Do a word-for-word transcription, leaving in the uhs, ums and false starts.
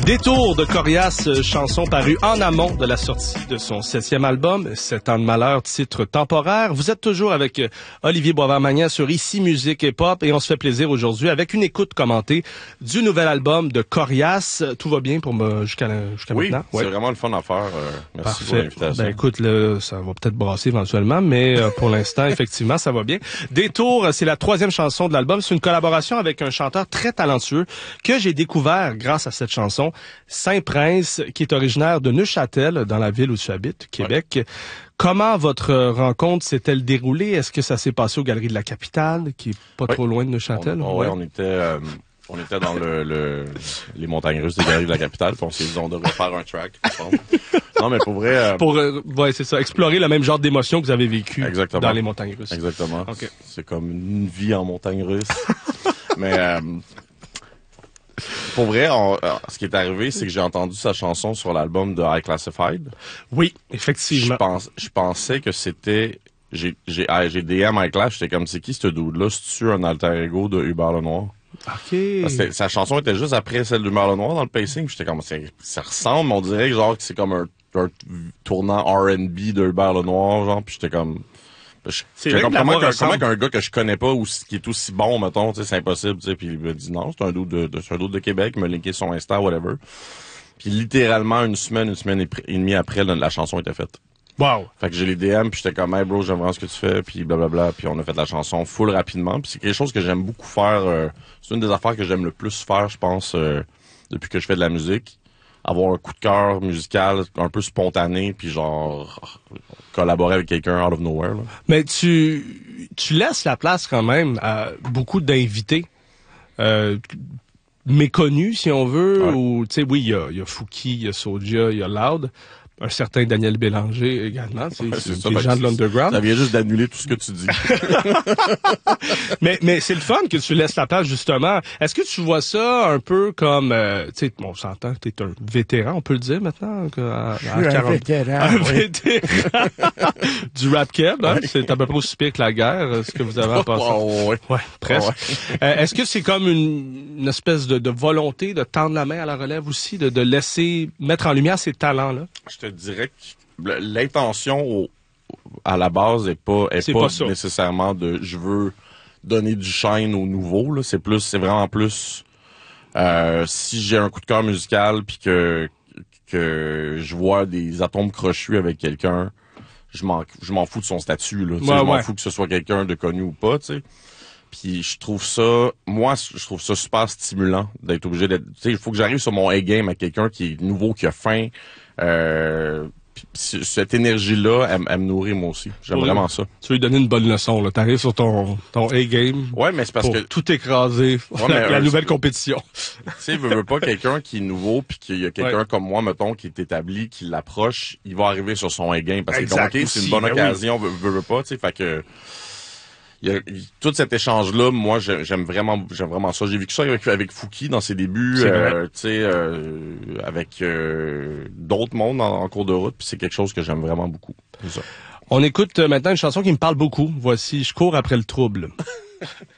Détour de Corias, chanson parue en amont de la sortie de son septième album, Sept ans de malheur, titre temporaire. Vous êtes toujours avec Olivier Boisvert-Magnan sur Ici Musique et Pop et on se fait plaisir aujourd'hui avec une écoute commentée du nouvel album de Corias. Tout va bien pour me jusqu'à jusqu'à oui, maintenant? Oui, c'est vraiment le fun à faire. Euh, merci Parfait. pour l'invitation. Ben écoute, là, ça va peut-être brasser éventuellement, mais euh, pour l'instant, effectivement, ça va bien. Détour, c'est la troisième chanson de l'album. C'est une collaboration avec un chanteur très talentueux que j'ai découvert grâce à cette chanson, Saint-Prince, qui est originaire de Neuchâtel, dans la ville où tu habites, Québec. Ouais. Comment votre rencontre s'est-elle déroulée? Est-ce que ça s'est passé aux Galeries de la Capitale, qui est pas oui. trop loin de Neuchâtel? Oui, ouais, on était... Euh... On était dans le, le les montagnes russes des Galeries de la Capitale, puis on s'est dit on devrait faire un track ensemble. Non, mais pour vrai... Euh... Pour, euh, ouais, c'est ça, explorer le même genre d'émotion que vous avez vécu Exactement. dans les montagnes russes. Exactement. Okay. C'est comme une vie en montagne russe. mais euh, pour vrai, on, ce qui est arrivé, c'est que j'ai entendu sa chanson sur l'album de High Classified. Oui, effectivement. Je, pense, je pensais que c'était... J'ai, j'ai, j'ai D M High Class, j'étais comme, c'est qui ce dude-là? C'est-tu un alter ego de Hubert Lenoir? OK. Sa chanson était juste après celle de Hubert Lenoir dans le pacing. J'étais comme, ça ressemble, on dirait genre que c'est comme un, un tournant R and B de Hubert Lenoir, genre, puis j'étais comme... C'est comme comment, qu'un, comment qu'un gars que je connais pas ou qui est aussi bon, mettons, tu sais, c'est impossible, tu sais, puis il me dit non, c'est un dude de, de, c'est un dude de Québec, il m'a linké son Insta, whatever. Puis littéralement, une semaine, une semaine et demie après, la, la chanson était faite. Wow. Fait que j'ai les D M, puis j'étais comme, hey bro, j'aime vraiment ce que tu fais, puis blablabla, puis on a fait la chanson full rapidement, puis c'est quelque chose que j'aime beaucoup faire, euh, c'est une des affaires que j'aime le plus faire, je pense, euh, depuis que je fais de la musique. Avoir un coup de cœur musical un peu spontané, puis genre collaborer avec quelqu'un out of nowhere. Là. Mais tu tu laisses la place quand même à beaucoup d'invités euh, méconnus, si on veut, ouais. Ou tu sais, oui, il y a, y a Fouki, il y a Soulja, il y a Loud. Un certain Daniel Bélanger également, ouais, c'est, c'est ça, des gens de l'underground. Ça vient juste d'annuler tout ce que tu dis. mais mais c'est le fun que tu laisses la place, justement. Est-ce que tu vois ça un peu comme, euh, tu sais, on s'entend que t'es un vétéran, on peut le dire maintenant? À, à Je suis quarante... un vétéran. Un oui. vétéran du rap keb, hein? Oui. C'est à peu près aussi pire que la guerre, ce que vous avez en passant. Oh, oui. Ouais, presque. Oh, ouais. euh, est-ce que c'est comme une, une espèce de, de volonté de tendre la main à la relève aussi, de, de laisser mettre en lumière ces talents-là? Je te dirais que l'intention au, à la base est pas est, c'est pas, pas nécessairement de je veux donner du shine au nouveau là, c'est plus c'est vraiment plus euh, si j'ai un coup de cœur musical puis que que je vois des atomes crochus avec quelqu'un, je m'en je m'en fous de son statut là, ouais, je m'en ouais. fous que ce soit quelqu'un de connu ou pas, tu sais. Puis je trouve ça, moi, je trouve ça super stimulant d'être obligé d'être, tu sais, il faut que j'arrive sur mon A-game à quelqu'un qui est nouveau, qui a faim. Euh, pis cette énergie-là, elle, elle me nourrit moi aussi. J'aime oui. vraiment ça. Tu veux lui donner une bonne leçon, là. T'arrives sur ton, ton A-game. Ouais, mais c'est parce pour que tout écraser. Ouais, la, la nouvelle compétition. Tu sais, veux, veux pas quelqu'un qui est nouveau puis qu'il y a quelqu'un ouais. comme moi, mettons, qui est établi, qui l'approche, il va arriver sur son A-game parce exact, que donc, okay, c'est une bonne occasion, oui. veux, veux pas, tu sais, fait que. Il y a tout cet échange-là, moi, j'aime vraiment, j'aime vraiment ça. J'ai vécu ça avec, avec Fouki dans ses débuts, euh, tu sais, euh, avec euh, d'autres mondes en, en cours de route, puis c'est quelque chose que j'aime vraiment beaucoup. C'est ça. On écoute maintenant une chanson qui me parle beaucoup. Voici, Je cours après le trouble.